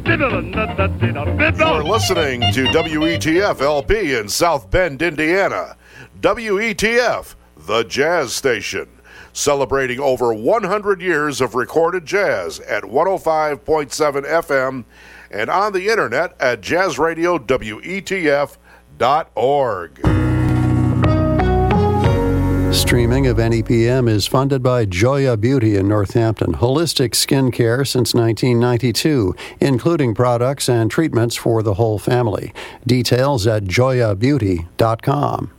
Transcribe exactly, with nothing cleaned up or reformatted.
You're listening to W E T F L P in South Bend, Indiana. W E T F, the jazz station, celebrating over one hundred years of recorded jazz at one oh five point seven F M and on the internet at jazz radio W E T F dot org. Streaming of N E P M is funded by Joya Beauty in Northampton, holistic skin care since nineteen ninety-two, including products and treatments for the whole family. Details at joya beauty dot com.